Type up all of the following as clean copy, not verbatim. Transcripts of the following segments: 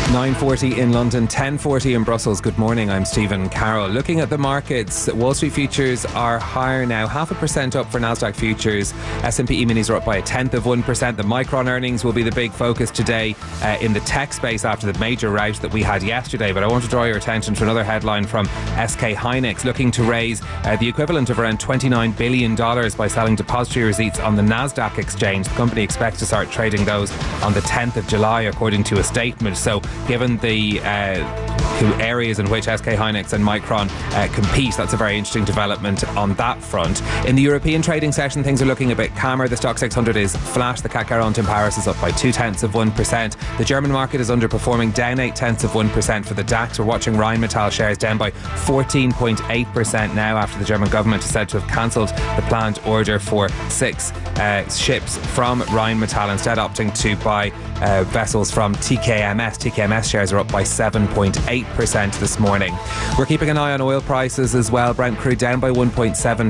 9:40 in London, 10:40 in Brussels. Good morning, I'm Stephen Carroll. Looking at the markets, Wall Street futures are higher now, 0.5% up for Nasdaq futures. S&P E-minis are up by 0.1%. The Micron earnings will be the big focus today in the tech space after the major rout that we had yesterday. But I want to draw your attention to another headline from SK Hynix, looking to raise the equivalent of around $29 billion by selling depository receipts on the Nasdaq exchange. The company expects to start trading those on the 10th of July, according to a statement. So given the areas in which SK Hynix and Micron compete, that's a very interesting development on that front. In the European trading session, things are looking a bit calmer. The Stock 600 is flat. The CAC 40 in Paris is up by 0.2%. The German market is underperforming, down 0.8% for the DAX. We're watching Rheinmetall shares down by 14.8% now after the German government is said to have cancelled the planned order for 6 ships from Rheinmetall, instead opting to buy vessels from TKMS. TKMS shares are up by 7.8% this morning. We're keeping an eye on oil prices as well. Brent crude down by 1.7%,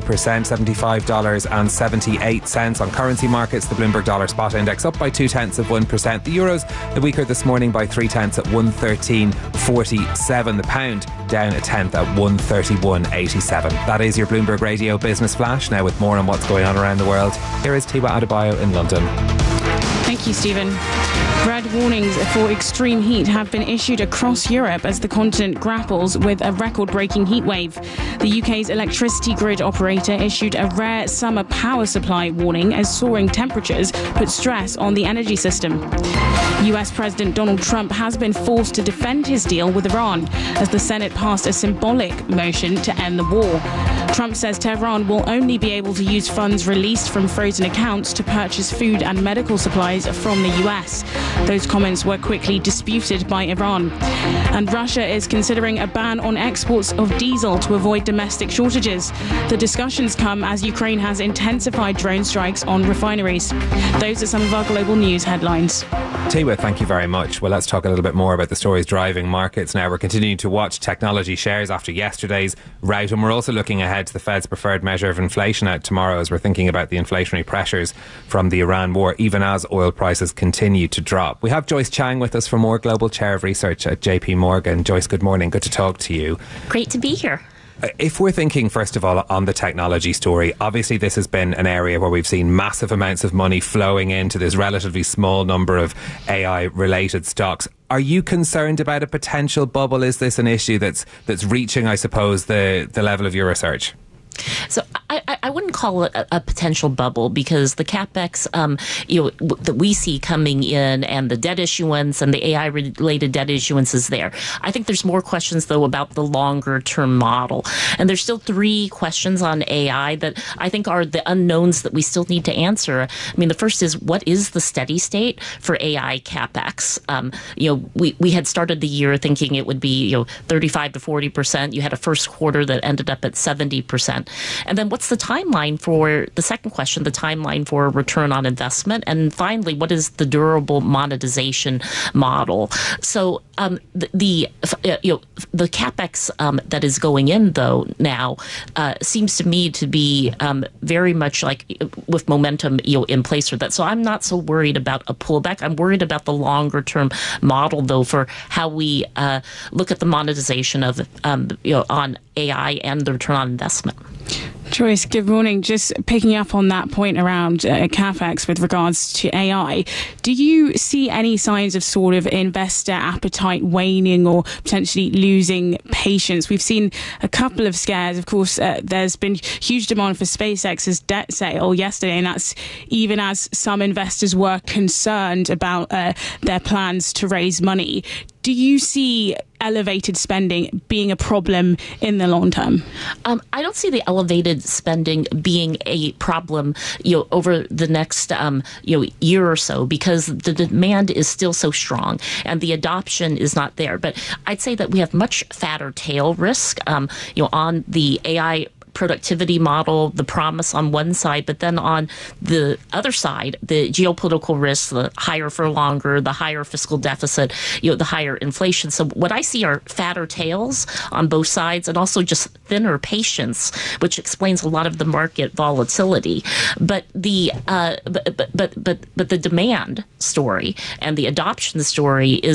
$75.78. On currency markets, the Bloomberg Dollar Spot Index up by 0.2%. The Euro's weaker this morning by 0.3 at 113.47. The pound down 0.1 at 131.87. That is your Bloomberg Radio Business Flash. Now with more on what's going on around the world, here is Tiwa Adebayo in London. Thank you, Stephen. Red warnings for extreme heat have been issued across Europe as the continent grapples with a record-breaking heat wave. The UK's electricity grid operator issued a rare summer power supply warning as soaring temperatures put stress on the energy system. US President Donald Trump has been forced to defend his deal with Iran as the Senate passed a symbolic motion to end the war. Trump says Tehran will only be able to use funds released from frozen accounts to purchase food and medical supplies from the US. Those comments were quickly disputed by Iran. And Russia is considering a ban on exports of diesel to avoid domestic shortages. The discussions come as Ukraine has intensified drone strikes on refineries. Those are some of our global news headlines. Tiwa, thank you very much. Well, let's talk a little bit more about the stories driving markets now. We're continuing to watch technology shares after yesterday's rout, and we're also looking ahead to the Fed's preferred measure of inflation out tomorrow as we're thinking about the inflationary pressures from the Iran war, even as oil prices continue to drop. We have Joyce Chang with us from Moore, Global Chair of Research at JP Morgan. Joyce, good morning. Good to talk to you. Great to be here. If we're thinking, first of all, on the technology story, obviously this has been an area where we've seen massive amounts of money flowing into this relatively small number of AI-related stocks. Are you concerned about a potential bubble? Is this an issue that's reaching, I suppose, the level of your research? So I wouldn't call it a potential bubble because the capex that we see coming in and the debt issuance and the AI related debt issuance is there. I think there's more questions though about the longer term model, and there's still 3 questions on AI that I think are the unknowns that we still need to answer. I mean, the first is, what is the steady state for AI capex? We had started the year thinking it would be 35 to 40%. You had a first quarter that ended up at 70%. And then what's the timeline for the second question, the timeline for return on investment? And finally, what is the durable monetization model? So the capex that is going in, though, now seems to me to be very much like with momentum in place for that. So I'm not so worried about a pullback. I'm worried about the longer term model, though, for how we look at the monetization of on AI and the return on investment. Joyce, good morning. Just picking up on that point around CapEx with regards to AI, do you see any signs of sort of investor appetite waning or potentially losing patience? We've seen a couple of scares. Of course, there's been huge demand for SpaceX's debt sale yesterday, and that's even as some investors were concerned about their plans to raise money. Do you see elevated spending being a problem in the long term? I don't see the elevated spending being a problem, over the next, year or so, because the demand is still so strong and the adoption is not there. But I'd say that we have much fatter tail risk, on the AI productivity model, the promise on one side, but then on the other side, the geopolitical risks, the higher for longer, the higher fiscal deficit, the higher inflation. So what I see are fatter tails on both sides, and also just thinner patience, which explains a lot of the market volatility. But the but the demand story and the adoption story is